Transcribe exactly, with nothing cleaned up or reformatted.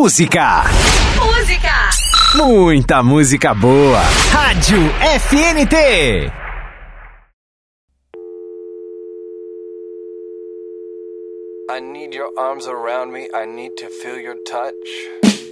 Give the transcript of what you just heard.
música. Música. Muita música boa. Rádio F N T. I need your arms around me. I need to feel your touch.